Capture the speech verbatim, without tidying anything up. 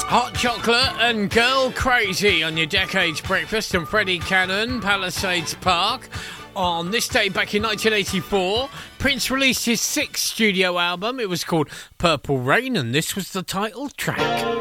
Hot Chocolate and Girl Crazy on your Decades Breakfast, and Freddie Cannon, Palisades Park. On this day back in nineteen eighty-four, Prince released his sixth studio album. It was called Purple Rain, and this was the title track.